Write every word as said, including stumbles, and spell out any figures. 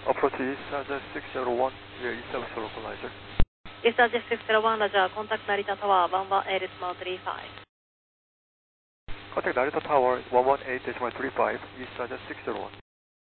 Approach East Jet six zero one, via East Service Localizer. East Jet six zero one, Roger, contact Narita Tower one one eight decimal three five. Contact Narita Tower one one eight decimal three five, East Jet six zero one.